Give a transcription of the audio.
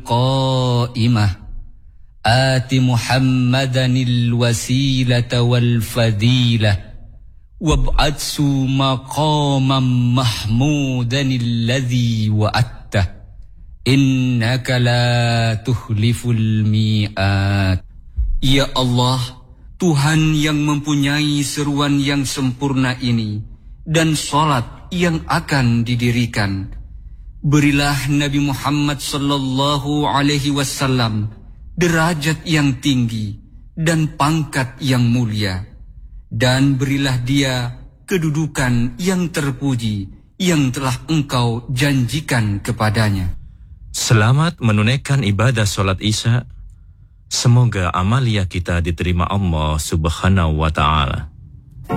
قائمة آت محمدا الوسيلة والفضيلة وابعثه مقاما محمودا الذي وعدته إنك لا تخلف الميعاد. Ya Allah, Tuhan yang mempunyai seruan yang sempurna ini dan salat yang akan didirikan, berilah Nabi Muhammad sallallahu alaihi wasallam derajat yang tinggi dan pangkat yang mulia, dan berilah dia kedudukan yang terpuji yang telah Engkau janjikan kepadanya. Selamat menunaikan ibadah solat Isya. Semoga amalia kita diterima Allah Subhanahu wa ta'ala.